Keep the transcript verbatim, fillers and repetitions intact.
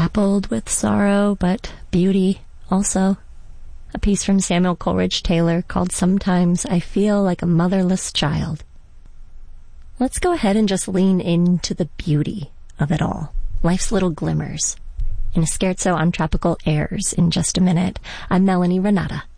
grappled with sorrow, but beauty also. A piece from Samuel Coleridge Taylor called Sometimes I Feel Like a Motherless Child. Let's go ahead and just lean into the beauty of it all, life's little glimmers, in a scherzo on tropical airs in just a minute. I'm Melanie Renata.